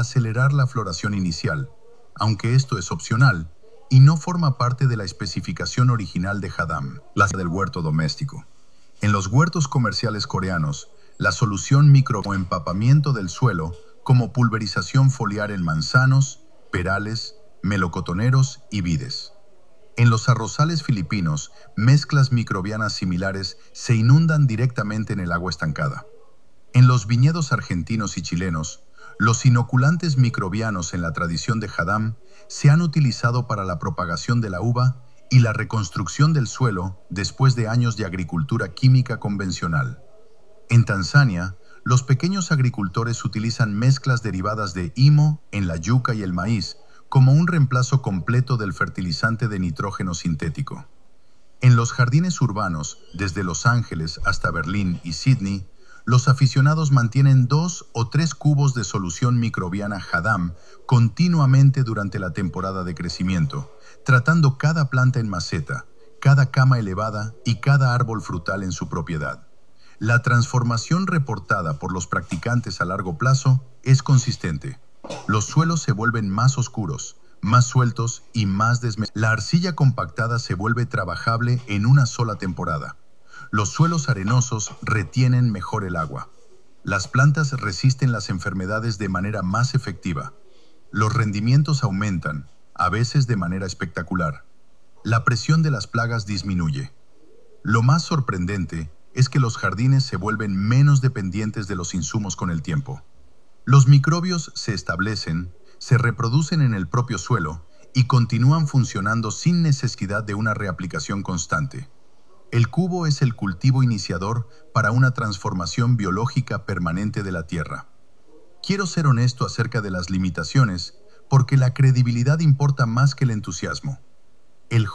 acelerar la floración inicial, aunque esto es opcional y no forma parte de la especificación original de Hadam, la del huerto doméstico. En los huertos comerciales coreanos, la solución micro o empapamiento del suelo como pulverización foliar en manzanos, perales, melocotoneros y vides. En los arrozales filipinos, mezclas microbianas similares se inundan directamente en el agua estancada. En los viñedos argentinos y chilenos, los inoculantes microbianos en la tradición de Hadam se han utilizado para la propagación de la uva y la reconstrucción del suelo después de años de agricultura química convencional. En Tanzania, los pequeños agricultores utilizan mezclas derivadas de IMO en la yuca y el maíz como un reemplazo completo del fertilizante de nitrógeno sintético. En los jardines urbanos, desde Los Ángeles hasta Berlín y Sydney, los aficionados mantienen 2 o 3 cubos de solución microbiana Hadam continuamente durante la temporada de crecimiento, tratando cada planta en maceta, cada cama elevada y cada árbol frutal en su propiedad. La transformación reportada por los practicantes a largo plazo es consistente. Los suelos se vuelven más oscuros, más sueltos y más desmesurados. La arcilla compactada se vuelve trabajable en una sola temporada. Los suelos arenosos retienen mejor el agua. Las plantas resisten las enfermedades de manera más efectiva. Los rendimientos aumentan, a veces de manera espectacular. La presión de las plagas disminuye. Lo más sorprendente es que los jardines se vuelven menos dependientes de los insumos con el tiempo. Los microbios se establecen, se reproducen en el propio suelo y continúan funcionando sin necesidad de una reaplicación constante. El cubo es el cultivo iniciador para una transformación biológica permanente de la tierra. Quiero ser honesto acerca de las limitaciones, porque la credibilidad importa más que el entusiasmo. El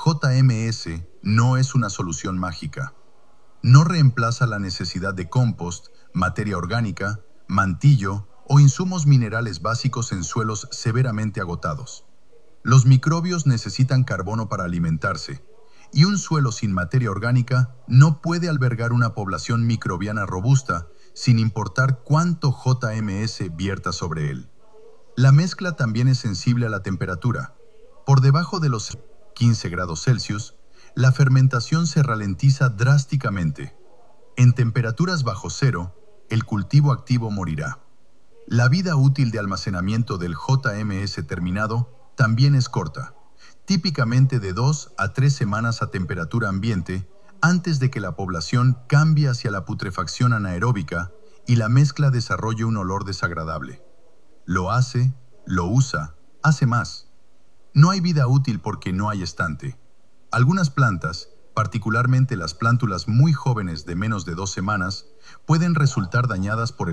JMS no es una solución mágica. No reemplaza la necesidad de compost, materia orgánica, mantillo o insumos minerales básicos en suelos severamente agotados. Los microbios necesitan carbono para alimentarse, y un suelo sin materia orgánica no puede albergar una población microbiana robusta sin importar cuánto JMS vierta sobre él. La mezcla también es sensible a la temperatura. Por debajo de los 15 grados Celsius, la fermentación se ralentiza drásticamente. En temperaturas bajo cero, el cultivo activo morirá. La vida útil de almacenamiento del JMS terminado también es corta, típicamente de 2 a 3 semanas a temperatura ambiente, antes de que la población cambie hacia la putrefacción anaeróbica y la mezcla desarrolle un olor desagradable. Lo hace, lo usa, hace más. No hay vida útil porque no hay estante. Algunas plantas, particularmente las plántulas muy jóvenes de menos de 2 semanas, pueden resultar dañadas por el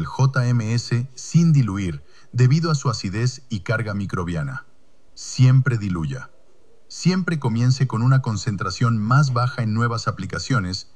JMS sin diluir debido a su acidez y carga microbiana. Siempre diluya. Siempre comience con una concentración más baja en nuevas aplicaciones.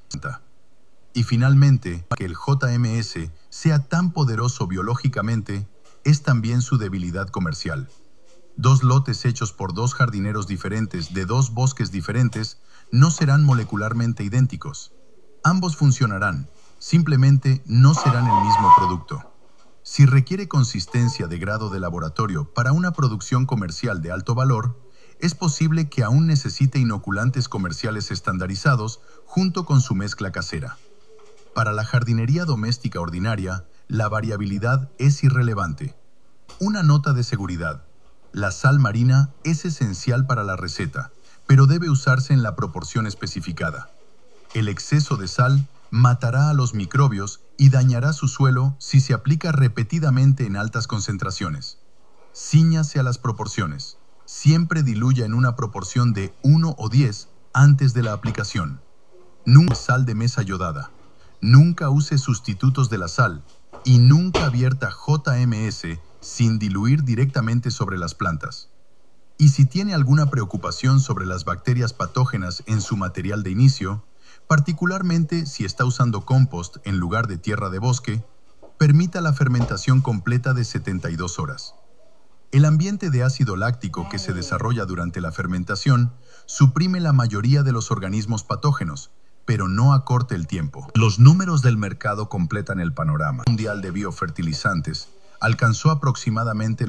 Y finalmente, que el JMS sea tan poderoso biológicamente es también su debilidad comercial. 2 lotes hechos por 2 jardineros diferentes de 2 bosques diferentes no serán molecularmente idénticos. Ambos funcionarán, simplemente no serán el mismo producto. Si requiere consistencia de grado de laboratorio para una producción comercial de alto valor, es posible que aún necesite inoculantes comerciales estandarizados junto con su mezcla casera. Para la jardinería doméstica ordinaria, la variabilidad es irrelevante. Una nota de seguridad. La sal marina es esencial para la receta, pero debe usarse en la proporción especificada. El exceso de sal matará a los microbios y dañará su suelo si se aplica repetidamente en altas concentraciones. Cíñase a las proporciones. Siempre diluya en una proporción de 1 o 10 antes de la aplicación. Nunca sal de mesa yodada. Nunca use sustitutos de la sal y nunca vierta JMS sin diluir directamente sobre las plantas. Y si tiene alguna preocupación sobre las bacterias patógenas en su material de inicio, particularmente si está usando compost en lugar de tierra de bosque, permita la fermentación completa de 72 horas. El ambiente de ácido láctico que se desarrolla durante la fermentación suprime la mayoría de los organismos patógenos, pero no acorte el tiempo. Los números del mercado completan el panorama mundial de biofertilizantes. Alcanzó aproximadamente